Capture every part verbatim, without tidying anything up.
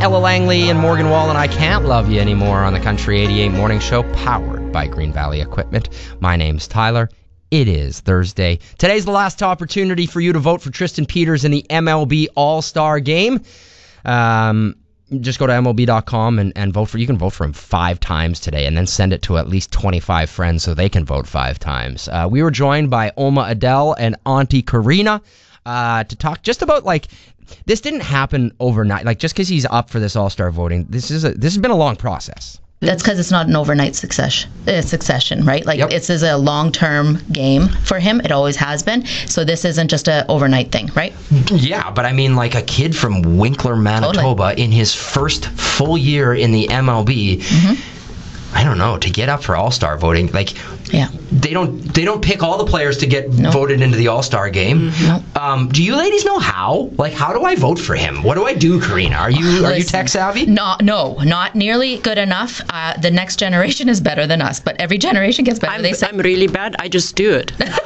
Ella Langley and Morgan Wallen, I Can't Love You Anymore on the Country eighty-eight Morning Show, powered by Green Valley Equipment. My name's Tyler. It is Thursday. Today's the last opportunity for you to vote for Tristan Peters in the M L B All-Star Game. Um, just go to M L B dot com and, and vote for, you can vote for him five times today and then send it to at least twenty-five friends so they can vote five times. Uh, we were joined by Oma Adele and Auntie Karina uh, to talk just about, like, this didn't happen overnight. Like, just because he's up for this All-Star voting, this is a, this has been a long process. That's because it's not an overnight succession, uh, succession, right? Like, yep. This is a long-term game for him. It always has been. So this isn't just an overnight thing, right? Yeah, but I mean, like, a kid from Winkler, Manitoba, totally. In his first full year in the M L B, mm-hmm. I don't know, to get up for All-Star voting, like, yeah, they don't they don't pick all the players to get nope. voted into the All-Star game. Mm-hmm. Nope. Um, do you ladies know how? Like, how do I vote for him? What do I do, Karina? Are you Listen, are you tech savvy? No, no, not nearly good enough. Uh, the next generation is better than us, but every generation gets better. I'm, they say. I'm really bad. I just do it. so.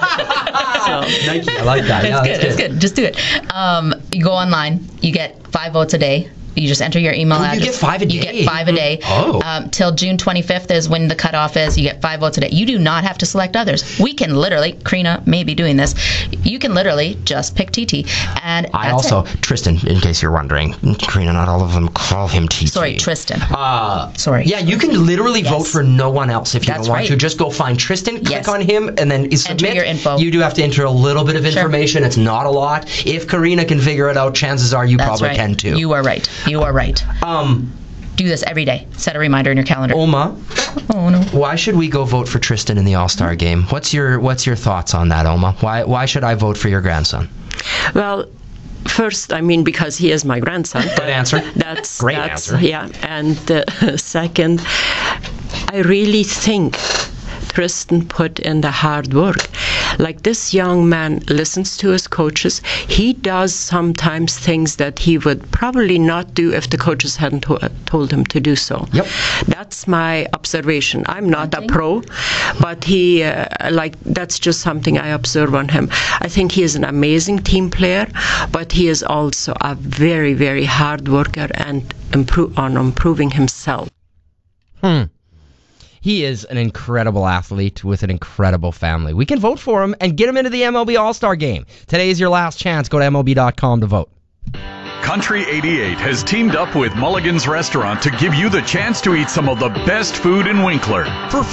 Nike, I like that. It's yeah, good. It's good. good. Just do it. Um, you go online. You get five votes a day. You just enter your email oh, address. You get five a day? You get five a day. Oh. Um, till June twenty-fifth is when the cutoff is. You get five votes a day. You do not have to select others. We can literally, Karina may be doing this, you can literally just pick T T. And I also, it. Tristan, in case you're wondering, Karina, not all of them call him T T. Sorry, Tristan. Uh, Sorry. Yeah, you can literally yes. vote for no one else if you That's don't want right. to. Just go find Tristan, click yes. on him, and then submit. Enter your info. You do have to enter a little bit of information. Sure. It's not a lot. If Karina can figure it out, chances are you That's probably right. can too. You are right. You are right. Um, Do this every day. Set a reminder in your calendar. Oma, oh no. Why should we go vote for Tristan in the All-Star game? What's your What's your thoughts on that, Oma? Why Why should I vote for your grandson? Well, first, I mean, because he is my grandson. Good answer. That's great that's, answer. Yeah, and uh, second, I really think Tristan put in the hard work. Like, this young man listens to his coaches. He does sometimes things that he would probably not do if the coaches hadn't to- told him to do so. Yep. That's my observation. I'm not a pro, but he, uh, like, that's just something I observe on him. I think he is an amazing team player, but he is also a very, very hard worker and improve on improving himself. Hmm. He is an incredible athlete with an incredible family. We can vote for him and get him into the M L B All-Star Game. Today is your last chance. Go to M L B dot com to vote. Country eighty-eight has teamed up with Mulligan's Restaurant to give you the chance to eat some of the best food in Winkler for